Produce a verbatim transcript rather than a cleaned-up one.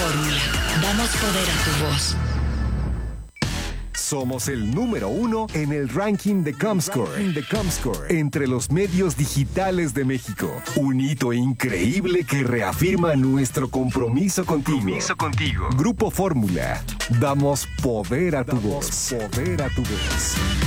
Fórmula. Damos poder a tu voz. Somos el número uno en el ranking de Comscore, de Comscore entre los medios digitales de México. Un hito increíble que reafirma nuestro compromiso contigo. Compromiso contigo. Grupo Fórmula. Damos poder a tu voz. Poder a tu voz.